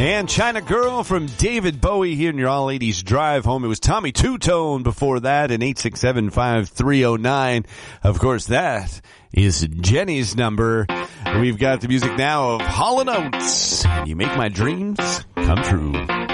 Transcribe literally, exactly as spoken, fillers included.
And China Girl from David Bowie here in your All eighties Drive Home. It was Tommy Two-Tone before that in eight six seven, five three oh nine. Of course, that is Jenny's number. We've got the music now of Hall and Oates. You make my dreams come true.